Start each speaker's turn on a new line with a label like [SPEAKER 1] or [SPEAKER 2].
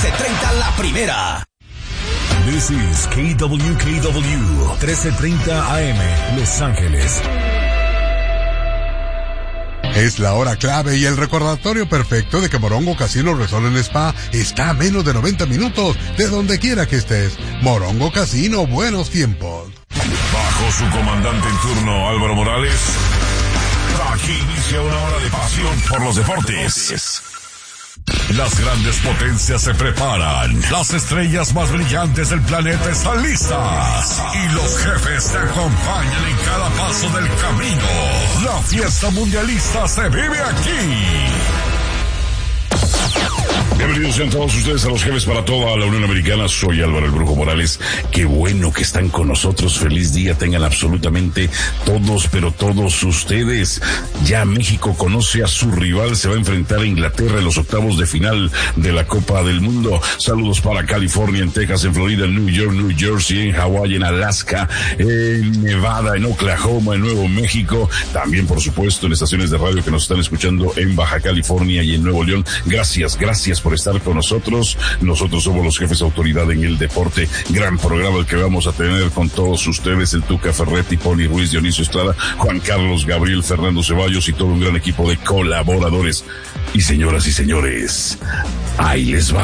[SPEAKER 1] 1330 La Primera.
[SPEAKER 2] This is KWKW 1330 AM, Los Ángeles.
[SPEAKER 3] Es la hora clave y el recordatorio perfecto de que Morongo Casino Resort and Spa está a menos de 90 minutos de donde quiera que estés. Morongo Casino, buenos tiempos.
[SPEAKER 4] Bajo su comandante en turno, Álvaro Morales, aquí inicia una hora de pasión por los deportes. Las grandes potencias se preparan. Las estrellas más brillantes del planeta están listas. Y los jefes te acompañan en cada paso del camino. La fiesta mundialista se vive aquí. Bienvenidos sean todos ustedes a los jefes para toda la Unión Americana. Soy Álvaro el Brujo Morales. Qué bueno que están con nosotros. Feliz día tengan absolutamente todos, pero todos ustedes. Ya México conoce a su rival. Se va a enfrentar a Inglaterra en los octavos de final de la Copa del Mundo. Saludos para California, en Texas, en Florida, en New York, New Jersey, en Hawái, en Alaska, en Nevada, en Oklahoma, en Nuevo México. También, por supuesto, en estaciones de radio que nos están escuchando en Baja California y en Nuevo León. Gracias por estar con nosotros. Nosotros somos los jefes autoridad en el deporte. Gran programa el que vamos a tener con todos ustedes, el Tuca Ferretti, Poli Ruiz, Dionisio Estrada, Juan Carlos, Gabriel, Fernando Ceballos y todo un gran equipo de colaboradores. Y señoras y señores, ahí les va.